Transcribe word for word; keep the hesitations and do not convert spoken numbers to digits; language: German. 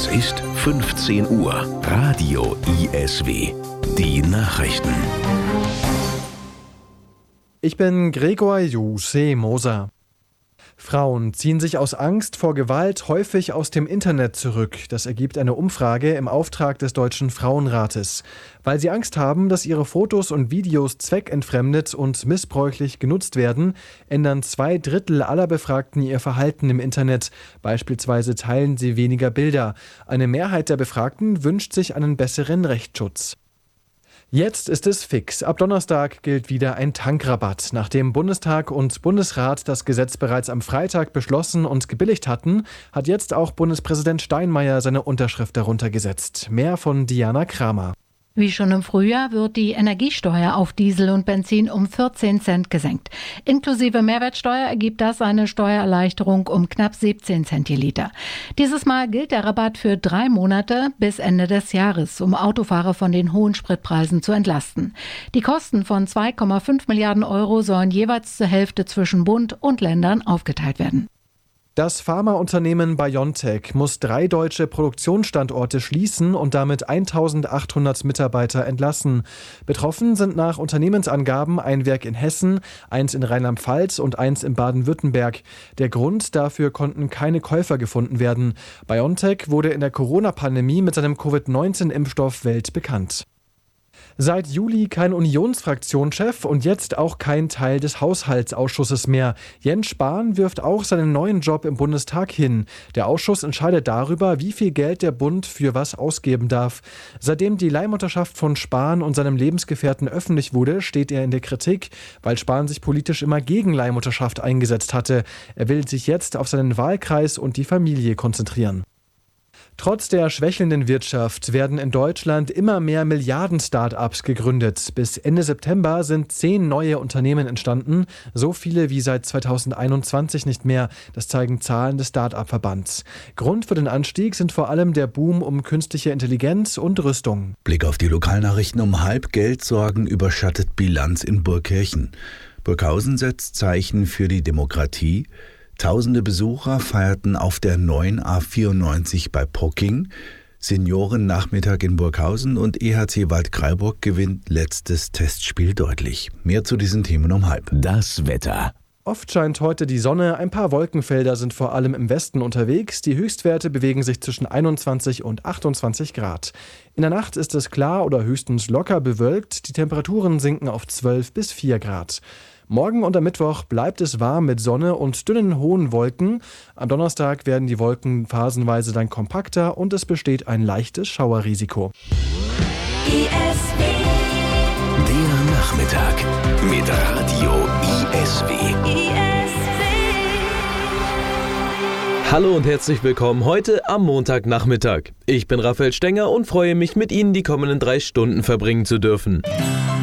ist fünfzehn Uhr. Radio I S W. Die Nachrichten. Ich bin Gregor Juse Moser. Frauen ziehen sich aus Angst vor Gewalt häufig aus dem Internet zurück. Das ergibt eine Umfrage im Auftrag des Deutschen Frauenrates. Weil sie Angst haben, dass ihre Fotos und Videos zweckentfremdet und missbräuchlich genutzt werden, ändern zwei Drittel aller Befragten ihr Verhalten im Internet. Beispielsweise teilen sie weniger Bilder. Eine Mehrheit der Befragten wünscht sich einen besseren Rechtsschutz. Jetzt ist es fix. Ab Donnerstag gilt wieder ein Tankrabatt. Nachdem Bundestag und Bundesrat das Gesetz bereits am Freitag beschlossen und gebilligt hatten, hat jetzt auch Bundespräsident Steinmeier seine Unterschrift darunter gesetzt. Mehr von Diana Kramer. Wie schon im Frühjahr wird die Energiesteuer auf Diesel und Benzin um vierzehn Cent gesenkt. Inklusive Mehrwertsteuer ergibt das eine Steuererleichterung um knapp siebzehn Cent je Liter. Dieses Mal gilt der Rabatt für drei Monate bis Ende des Jahres, um Autofahrer von den hohen Spritpreisen zu entlasten. Die Kosten von zwei Komma fünf Milliarden Euro sollen jeweils zur Hälfte zwischen Bund und Ländern aufgeteilt werden. Das Pharmaunternehmen BioNTech muss drei deutsche Produktionsstandorte schließen und damit eintausendachthundert Mitarbeiter entlassen. Betroffen sind nach Unternehmensangaben ein Werk in Hessen, eins in Rheinland-Pfalz und eins in Baden-Württemberg. Der Grund dafür konnten keine Käufer gefunden werden. BioNTech wurde in der Corona-Pandemie mit seinem Covid neunzehn Impfstoff weltbekannt. Seit Juli kein Unionsfraktionschef und jetzt auch kein Teil des Haushaltsausschusses mehr. Jens Spahn wirft auch seinen neuen Job im Bundestag hin. Der Ausschuss entscheidet darüber, wie viel Geld der Bund für was ausgeben darf. Seitdem die Leihmutterschaft von Spahn und seinem Lebensgefährten öffentlich wurde, steht er in der Kritik, weil Spahn sich politisch immer gegen Leihmutterschaft eingesetzt hatte. Er will sich jetzt auf seinen Wahlkreis und die Familie konzentrieren. Trotz der schwächelnden Wirtschaft werden in Deutschland immer mehr Milliarden-Start-ups gegründet. Bis Ende September sind zehn neue Unternehmen entstanden, so viele wie seit zweitausendeinundzwanzig nicht mehr. Das zeigen Zahlen des Start-up-Verbands. Grund für den Anstieg sind vor allem der Boom um künstliche Intelligenz und Rüstung. Blick auf die Lokalnachrichten um halb. Geldsorgen überschattet Bilanz in Burghausen. Burghausen setzt Zeichen für die Demokratie. Tausende Besucher feierten auf der neuen A vierundneunzig bei Pocking. Seniorennachmittag in Burghausen und E H C Waldkraiburg gewinnt letztes Testspiel deutlich. Mehr zu diesen Themen um halb. Das Wetter. Oft scheint heute die Sonne, ein paar Wolkenfelder sind vor allem im Westen unterwegs. Die Höchstwerte bewegen sich zwischen einundzwanzig und achtundzwanzig Grad. In der Nacht ist es klar oder höchstens locker bewölkt. Die Temperaturen sinken auf zwölf bis vier Grad. Morgen und am Mittwoch bleibt es warm mit Sonne und dünnen hohen Wolken. Am Donnerstag werden die Wolken phasenweise dann kompakter und es besteht ein leichtes Schauerrisiko. I S W. Der Nachmittag mit Radio I S W. I S W. Hallo und herzlich willkommen heute am Montagnachmittag. Ich bin Raphael Stenger und freue mich, mit Ihnen die kommenden drei Stunden verbringen zu dürfen.